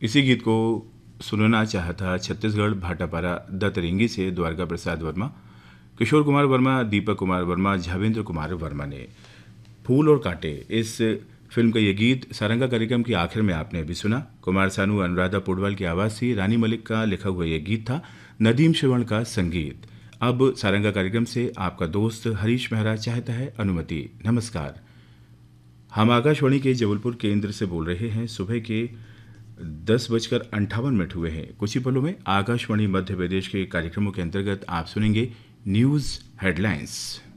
इसी गीत को सुनना चाहता छत्तीसगढ़ भाटापारा दतरिंगी से द्वारका प्रसाद वर्मा, किशोर कुमार वर्मा, दीपक कुमार वर्मा, झावेंद्र कुमार वर्मा ने। फूल और कांटे इस फिल्म का ये गीत सारंगा कार्यक्रम के आखिर में आपने अभी सुना। कुमार सानू, अनुराधा पौडवाल की आवाज़ थी। रानी मलिक का लिखा हुआ ये गीत था। नदीम श्रवण का संगीत। अब सारंगा कार्यक्रम से आपका दोस्त हरीश मेहरा चाहता है अनुमति। नमस्कार। हम आकाशवाणी के जबलपुर केंद्र से बोल रहे हैं। सुबह के 10:58 हुए हैं। कुछ ही पलों में आकाशवाणी मध्य प्रदेश के कार्यक्रमों के अंतर्गत आप सुनेंगे न्यूज़ हेडलाइंस।